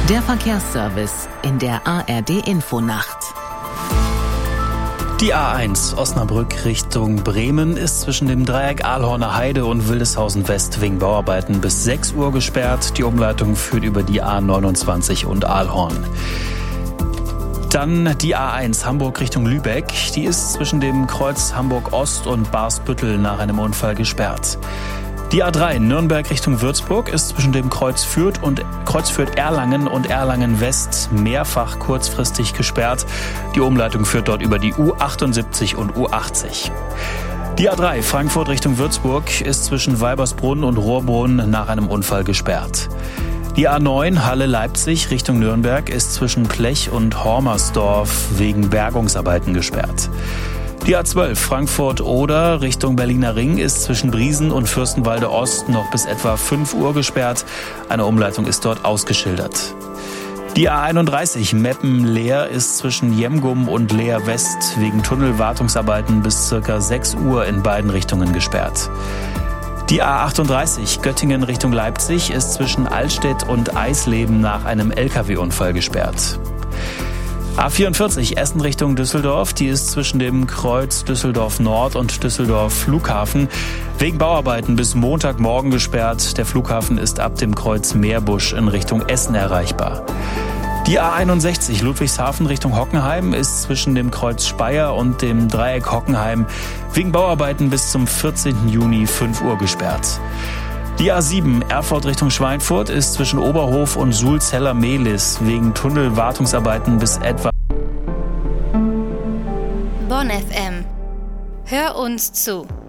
Der Verkehrsservice in der ARD-Infonacht. Die A1 Osnabrück Richtung Bremen ist zwischen dem Dreieck Ahlhorner Heide und Wildeshausen West wegen Bauarbeiten bis 6 Uhr gesperrt. Die Umleitung führt über die A29 und Ahlhorn. Dann die A1 Hamburg Richtung Lübeck. Die ist zwischen dem Kreuz Hamburg Ost und Barsbüttel nach einem Unfall gesperrt. Die A3 Nürnberg Richtung Würzburg ist zwischen dem Kreuz Fürth Erlangen und Erlangen West mehrfach kurzfristig gesperrt. Die Umleitung führt dort über die U78 und U80. Die A3 Frankfurt Richtung Würzburg ist zwischen Weibersbrunn und Rohrbrunn nach einem Unfall gesperrt. Die A9 Halle-Leipzig Richtung Nürnberg ist zwischen Plech und Hormersdorf wegen Bergungsarbeiten gesperrt. Die A12 Frankfurt-Oder Richtung Berliner Ring ist zwischen Briesen und Fürstenwalde Ost noch bis etwa 5 Uhr gesperrt. Eine Umleitung ist dort ausgeschildert. Die A31 Meppen-Leer ist zwischen Jemgum und Leer West wegen Tunnelwartungsarbeiten bis ca. 6 Uhr in beiden Richtungen gesperrt. Die A38 Göttingen Richtung Leipzig ist zwischen Allstedt und Eisleben nach einem LKW-Unfall gesperrt. A44 Essen Richtung Düsseldorf, die ist zwischen dem Kreuz Düsseldorf Nord und Düsseldorf Flughafen wegen Bauarbeiten bis Montagmorgen gesperrt. Der Flughafen ist ab dem Kreuz Meerbusch in Richtung Essen erreichbar. Die A61 Ludwigshafen Richtung Hockenheim ist zwischen dem Kreuz Speyer und dem Dreieck Hockenheim wegen Bauarbeiten bis zum 14. Juni 5 Uhr gesperrt. Die A7 Erfurt Richtung Schweinfurt ist zwischen Oberhof und Sulzeller-Mehlis wegen Tunnelwartungsarbeiten bis etwa Bonn FM. Hör uns zu.